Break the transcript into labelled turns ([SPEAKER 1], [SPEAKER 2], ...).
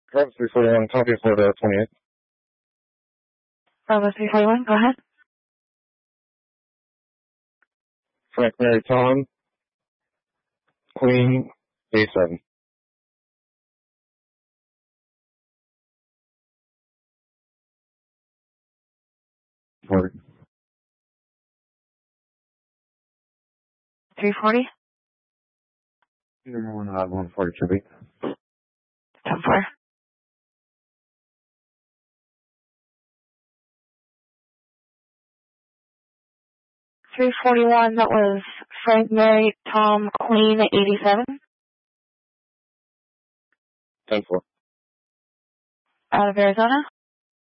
[SPEAKER 1] Bravo 341, copy for the 28th.
[SPEAKER 2] Bravo 341, go ahead.
[SPEAKER 1] Frank Mary Tom, Queen, A7. Report.
[SPEAKER 2] 340?
[SPEAKER 1] Number 1, 140 should be.
[SPEAKER 2] 10-4. $341, that was Frank Mary Tom Queen 87.
[SPEAKER 1] 10-4.
[SPEAKER 2] Out of Arizona.